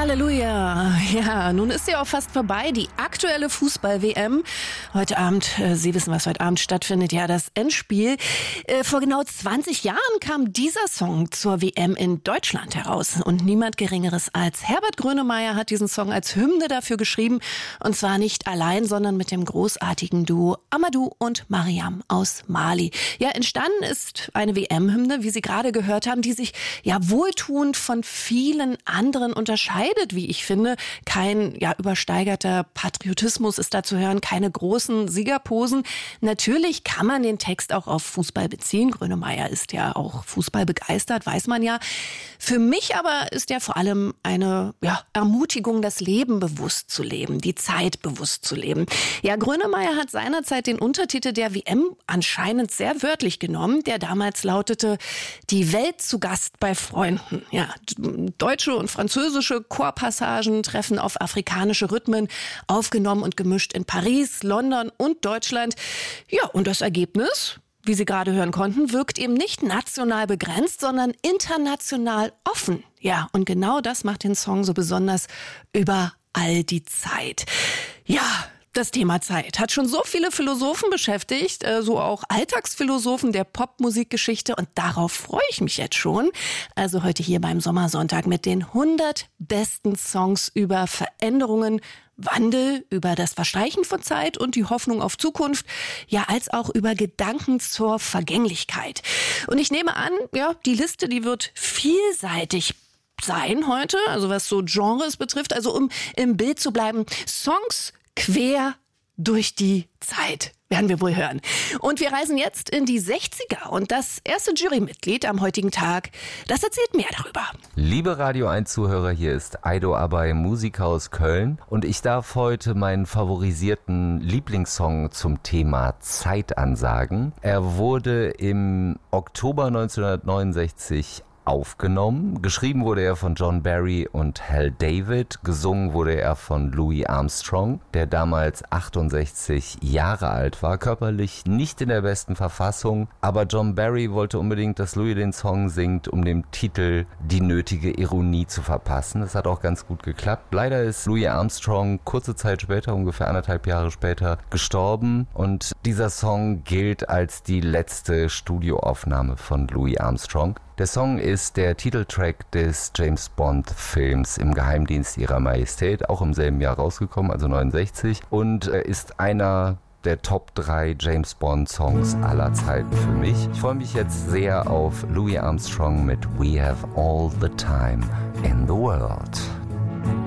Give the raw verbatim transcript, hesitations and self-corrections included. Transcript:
Halleluja. Ja, nun ist sie auch fast vorbei, die aktuelle Fußball-W M. Heute Abend, äh, Sie wissen, was heute Abend stattfindet, ja, das Endspiel. Äh, vor genau zwanzig Jahren kam dieser Song zur W M in Deutschland heraus. Und niemand Geringeres als Herbert Grönemeyer hat diesen Song als Hymne dafür geschrieben. Und zwar nicht allein, sondern mit dem großartigen Duo Amadou und Mariam aus Mali. Ja, entstanden ist eine W M-Hymne, wie Sie gerade gehört haben, die sich ja wohltuend von vielen anderen unterscheidet, wie ich finde. Kein ja übersteigerter Patriotismus ist da zu hören, keine großen Siegerposen. Natürlich kann man den Text auch auf Fußball beziehen. Grönemeyer ist ja auch Fußball begeistert, weiß man ja. Für mich aber ist er vor allem eine ja, Ermutigung, das Leben bewusst zu leben, die Zeit bewusst zu leben. Ja, Grönemeyer hat seinerzeit den Untertitel der W M anscheinend sehr wörtlich genommen, der damals lautete: Die Welt zu Gast bei Freunden. Ja, deutsche und französische Chorpassagen treffen auf afrikanische Rhythmen, aufgenommen und gemischt in Paris, London und Deutschland. Ja, und das Ergebnis, wie Sie gerade hören konnten, wirkt eben nicht national begrenzt, sondern international offen. Ja, und genau das macht den Song so besonders über all die Zeit. Ja, das Thema Zeit hat schon so viele Philosophen beschäftigt, so auch Alltagsphilosophen der Popmusikgeschichte, und darauf freue ich mich jetzt schon. Also heute hier beim Sommersonntag mit den hundert besten Songs über Veränderungen, Wandel, über das Verstreichen von Zeit und die Hoffnung auf Zukunft, ja, als auch über Gedanken zur Vergänglichkeit. Und ich nehme an, ja, die Liste, die wird vielseitig sein heute, also was so Genres betrifft, also um im Bild zu bleiben, Songs quer durch die Zeit, werden wir wohl hören. Und wir reisen jetzt in die sechziger und das erste Jurymitglied am heutigen Tag, das erzählt mehr darüber. Liebe Radio eins Zuhörer, hier ist Aido Abay, Musiker aus Köln, und ich darf heute meinen favorisierten Lieblingssong zum Thema Zeit ansagen. Er wurde im Oktober neunzehnhundertneunundsechzig aufgenommen. Geschrieben wurde er von John Barry und Hal David. Gesungen wurde er von Louis Armstrong, der damals achtundsechzig Jahre alt war, körperlich nicht in der besten Verfassung. Aber John Barry wollte unbedingt, dass Louis den Song singt, um dem Titel die nötige Ironie zu verpassen. Das hat auch ganz gut geklappt. Leider ist Louis Armstrong kurze Zeit später, ungefähr anderthalb Jahre später, gestorben. Und dieser Song gilt als die letzte Studioaufnahme von Louis Armstrong. Der Song ist der Titeltrack des James Bond Films Im Geheimdienst Ihrer Majestät, auch im selben Jahr rausgekommen, also neunundsechzig, und ist einer der Top drei James Bond Songs aller Zeiten für mich. Ich freue mich jetzt sehr auf Louis Armstrong mit We Have All the Time in the World.